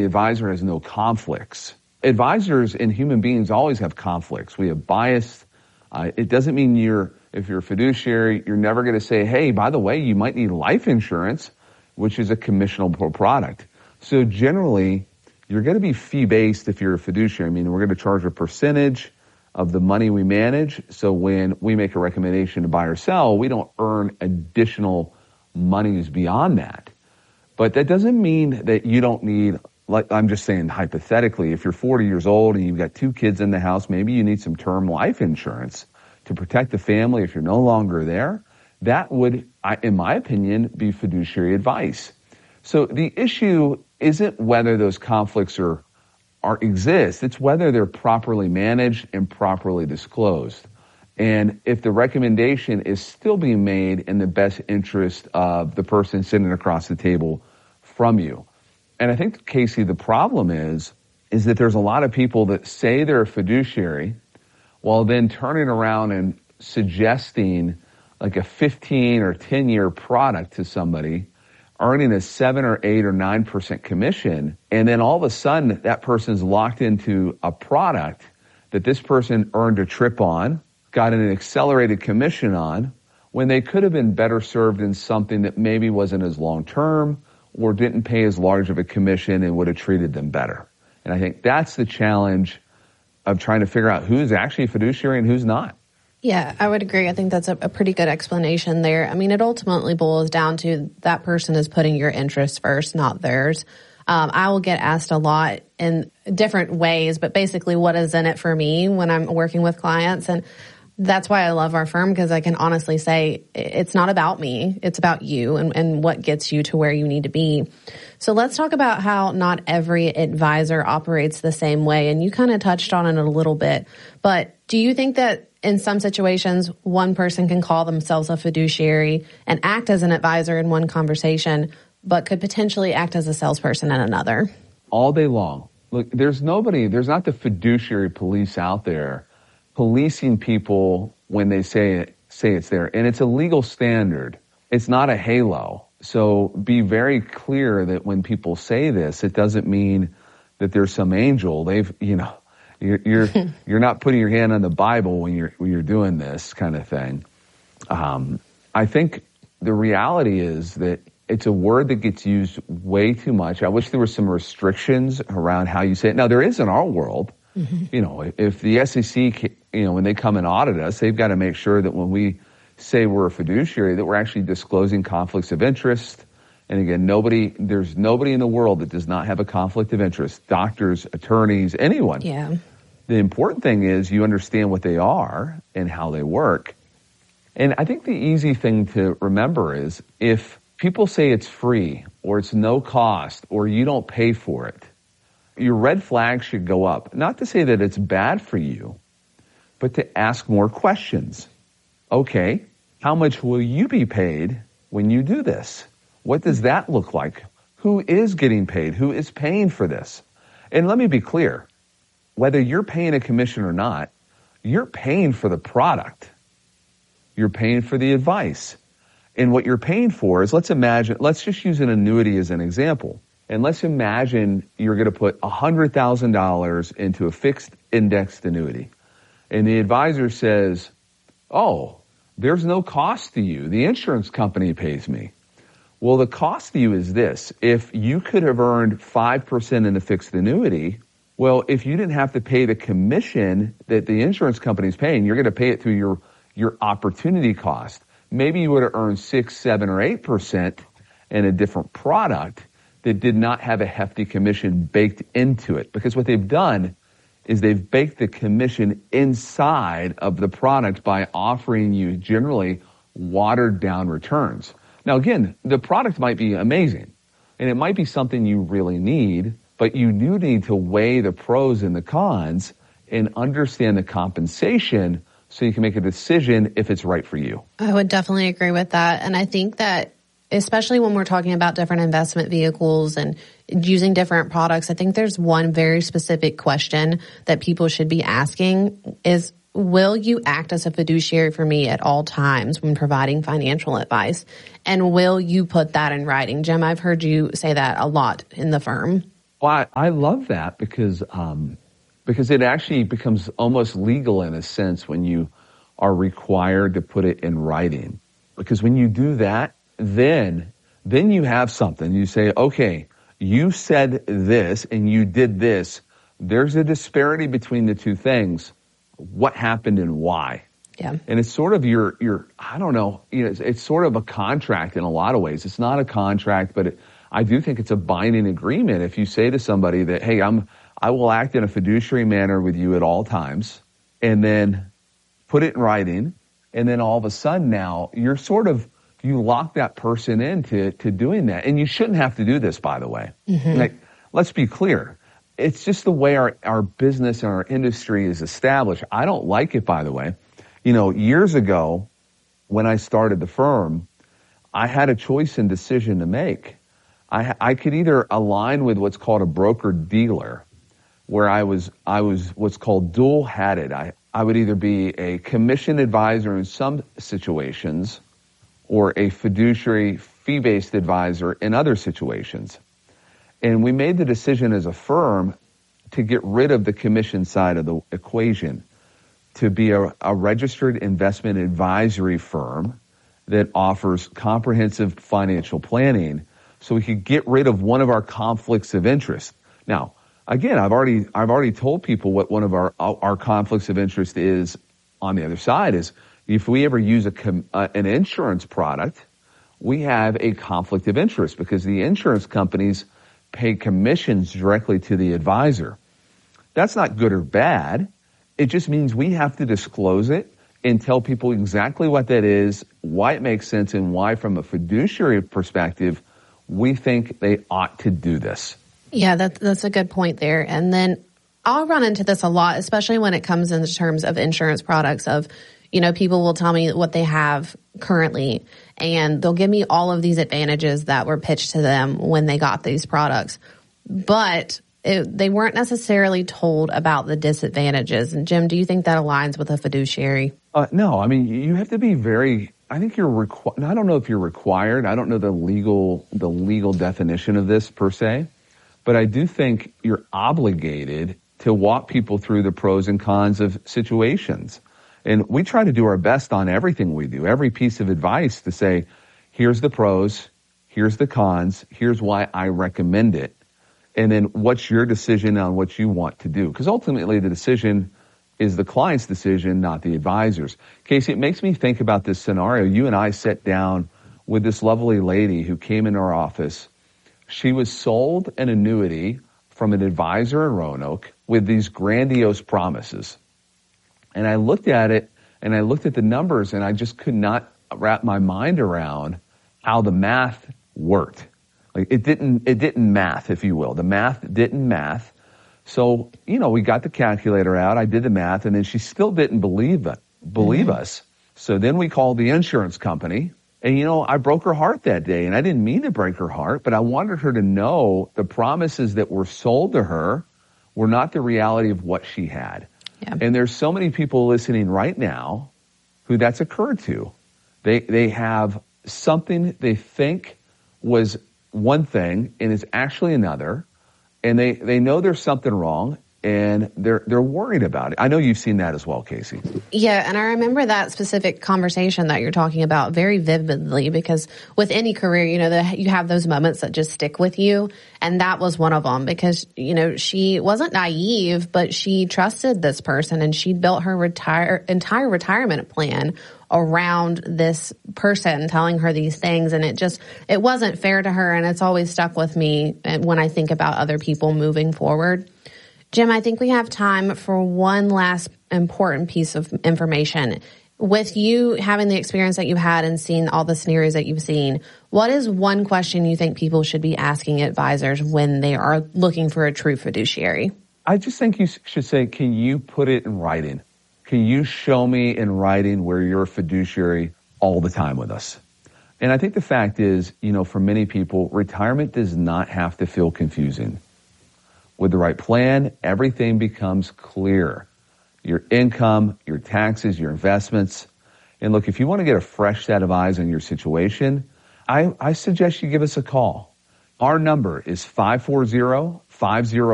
advisor has no conflicts. Advisors and human beings always have conflicts. We have bias. It doesn't mean if you're a fiduciary, you're never going to say, hey, by the way, you might need life insurance, which is a commissionable product. So generally, you're going to be fee-based if you're a fiduciary. I mean, we're going to charge a percentage of the money we manage. So when we make a recommendation to buy or sell, we don't earn additional monies beyond that. But that doesn't mean that you don't need, like I'm just saying hypothetically, if you're 40 years old and you've got 2 kids in the house, maybe you need some term life insurance to protect the family if you're no longer there. That would, in my opinion, be fiduciary advice. So the issue isn't whether those conflicts exist. It's whether they're properly managed and properly disclosed. And if the recommendation is still being made in the best interest of the person sitting across the table from you. And I think, Casey, the problem is that there's a lot of people that say they're a fiduciary while then turning around and suggesting like a 15 or 10-year product to somebody, earning a 7 or 8 or 9% commission, and then all of a sudden that person's locked into a product that this person earned a trip on, got an accelerated commission on, when they could have been better served in something that maybe wasn't as long-term or didn't pay as large of a commission and would have treated them better. And I think that's the challenge of trying to figure out who's actually a fiduciary and who's not. Yeah, I would agree. I think that's a pretty good explanation there. I mean, it ultimately boils down to that person is putting your interests first, not theirs. I will get asked a lot in different ways, but basically what is in it for me when I'm working with clients. And that's why I love our firm, because I can honestly say it's not about me. It's about you and what gets you to where you need to be. So let's talk about how not every advisor operates the same way. And you kind of touched on it a little bit. But do you think that in some situations, one person can call themselves a fiduciary and act as an advisor in one conversation, but could potentially act as a salesperson in another? All day long. Look, there's not the fiduciary police out there policing people when they say it's there. And it's a legal standard. It's not a halo. So be very clear that when people say this, it doesn't mean that there's some angel. You're not putting your hand on the Bible when you're doing this kind of thing. I think the reality is that it's a word that gets used way too much. I wish there were some restrictions around how you say it. Now, there is in our world. Mm-hmm. If the SEC, when they come and audit us, they've got to make sure that when we say we're a fiduciary, that we're actually disclosing conflicts of interest. And again, there's nobody in the world that does not have a conflict of interest. Doctors, attorneys, anyone. Yeah. The important thing is you understand what they are and how they work. And I think the easy thing to remember is if people say it's free or it's no cost or you don't pay for it, your red flag should go up. Not to say that it's bad for you, but to ask more questions. Okay, how much will you be paid when you do this? What does that look like? Who is getting paid? Who is paying for this? And let me be clear, whether you're paying a commission or not, you're paying for the product. You're paying for the advice. And what you're paying for is, let's just use an annuity as an example. And let's imagine you're going to put $100,000 into a fixed indexed annuity. And the advisor says, oh, there's no cost to you. The insurance company pays me. Well, the cost to you is this. If you could have earned 5% in the fixed annuity, well, if you didn't have to pay the commission that the insurance company is paying, you're going to pay it through your opportunity cost. Maybe you would have earned 6, 7, or 8% in a different product that did not have a hefty commission baked into it. Because what they've done is they've baked the commission inside of the product by offering you generally watered down returns. Now again, the product might be amazing and it might be something you really need, but you do need to weigh the pros and the cons and understand the compensation so you can make a decision if it's right for you. I would definitely agree with that. And I think that especially when we're talking about different investment vehicles and using different products, I think there's one very specific question that people should be asking is, will you act as a fiduciary for me at all times when providing financial advice? And will you put that in writing? Jim, I've heard you say that a lot in the firm. Well, I love that because it actually becomes almost legal in a sense when you are required to put it in writing. Because when you do that, then you have something. You say, okay, you said this and you did this. There's a disparity between the two things. What happened and why? Yeah. And it's sort of your I don't know, it's sort of a contract in a lot of ways. It's not a contract, but I do think it's a binding agreement. If you say to somebody that, hey, I will act in a fiduciary manner with you at all times, and then put it in writing, and then all of a sudden now you lock that person into doing that. And you shouldn't have to do this, by the way. Mm-hmm. Like, let's be clear. It's just the way our business and our industry is established. I don't like it, by the way. Years ago, when I started the firm, I had a choice and decision to make. I could either align with what's called a broker-dealer, where I was what's called dual-hatted. I would either be a commission advisor in some situations or a fiduciary fee-based advisor in other situations. And we made the decision as a firm to get rid of the commission side of the equation, to be a registered investment advisory firm that offers comprehensive financial planning, so we could get rid of one of our conflicts of interest. Now, again, I've already told people what one of our conflicts of interest is on the other side is if we ever use an insurance product, we have a conflict of interest because the insurance companies pay commissions directly to the advisor. That's not good or bad. It just means we have to disclose it and tell people exactly what that is, why it makes sense, and why from a fiduciary perspective, we think they ought to do this. Yeah, that's a good point there. And then I'll run into this a lot, especially when it comes in terms of insurance products of, people will tell me what they have currently, and they'll give me all of these advantages that were pitched to them when they got these products. But they weren't necessarily told about the disadvantages. And Jim, do you think that aligns with a fiduciary? No, I mean, you have to be I think you're required. I don't know if you're required. I don't know the legal definition of this per se, but I do think you're obligated to walk people through the pros and cons of situations. And we try to do our best on everything we do, every piece of advice to say, here's the pros, here's the cons, here's why I recommend it. And then what's your decision on what you want to do? Because ultimately the decision is the client's decision, not the advisor's. Casey, it makes me think about this scenario. You and I sat down with this lovely lady who came in our office. She was sold an annuity from an advisor in Roanoke with these grandiose promises. And I looked at it and I looked at the numbers and I just could not wrap my mind around how the math worked. Like it didn't math, if you will. The math didn't math. So, we got the calculator out. I did the math, and then she still didn't believe us. So then we called the insurance company, and I broke her heart that day, and I didn't mean to break her heart, but I wanted her to know the promises that were sold to her were not the reality of what she had. Yeah. And there's so many people listening right now who that's occurred to. They have something they think was one thing and is actually another. And they know there's something wrong, and they're worried about it. I know you've seen that as well, Casey. Yeah, and I remember that specific conversation that you're talking about very vividly because with any career, you have those moments that just stick with you, and that was one of them because, she wasn't naive, but she trusted this person, and she built her entire retirement plan around this person telling her these things, and it wasn't fair to her, and it's always stuck with me when I think about other people moving forward. Jim, I think we have time for one last important piece of information. With you having the experience that you've had and seeing all the scenarios that you've seen, what is one question you think people should be asking advisors when they are looking for a true fiduciary? I just think you should say, can you put it in writing? Can you show me in writing where you're a fiduciary all the time with us? And I think the fact is, for many people, retirement does not have to feel confusing. With the right plan, everything becomes clear. Your income, your taxes, your investments. And look, if you want to get a fresh set of eyes on your situation, I suggest you give us a call. Our number is 540-50